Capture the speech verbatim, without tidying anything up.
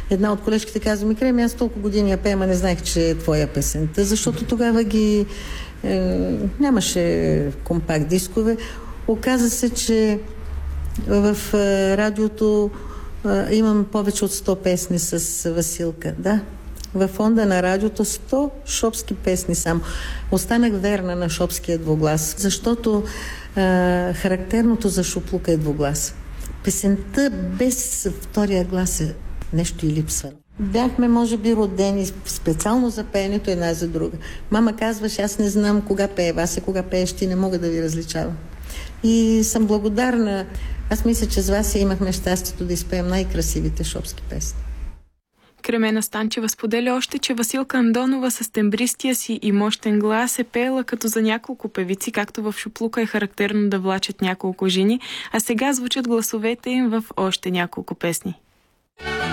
една от колежките казва: ми Креми, аз толкова години я пея, ама не знаех, че е твоя песента, защото тогава ги е, нямаше компакт дискове. Оказа се, че в е, радиото е, имам повече от сто песни с Василка. Да. Във фонда на радиото сто шопски песни само. Останах верна на шопския двуглас, защото е, характерното за шуплука е двуглас. Песента без втория глас е нещо и липсва. Бяхме, може би, родени специално за пеенето една за друга. Мама казваше: аз не знам кога пее Вася, кога пееш ти, не мога да ви различавам. И съм благодарна. Аз мисля, че с Вася имахме щастието да изпеем най-красивите шопски песни. Кремена Станчева споделя още, че Василка Андонова с тембристия си и мощен глас е пеела като за няколко певици, както в шуплука е характерно да влачат няколко жени, а сега звучат гласовете им в още няколко песни.